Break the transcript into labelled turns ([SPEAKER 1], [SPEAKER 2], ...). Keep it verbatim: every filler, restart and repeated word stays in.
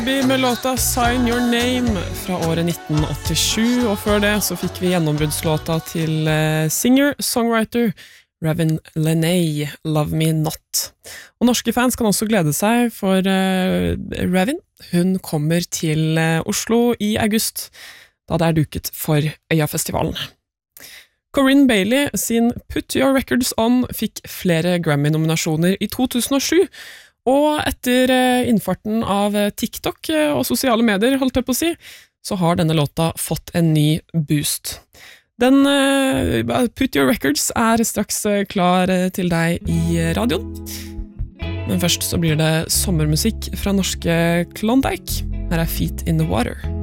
[SPEAKER 1] Vi med låta Sign Your Name fra året nitten åttisju, og før det så fikk vi gjennombruddslåta til singer-songwriter Ravin Lenae, Love Me Not. Og norske fans kan også glede seg, for uh, Ravin, hun kommer til uh, Oslo i august, da det er duket for Øyafestivalen. Corinne Bailey sin Put Your Records On fikk flere Grammy-nominasjoner i to tusen og sju, og etter uh, innfarten av TikTok uh, og sosiale medier, holdt jeg på å si, så har denne låta fått en ny boost. Den uh, Put Your Records er straks uh, klar uh, til deg i radioen. Men først så blir det sommermusikk fra norske Klondike. Her er Feet in the Water.